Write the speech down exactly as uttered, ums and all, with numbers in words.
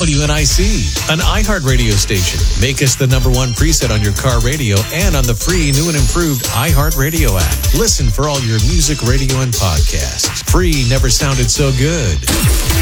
W N I C, an iHeart radio station. Make us the number one preset on your car radio and on the free new and improved iHeart Radio app. Listen for all your music, radio, and podcasts. Free never sounded so good.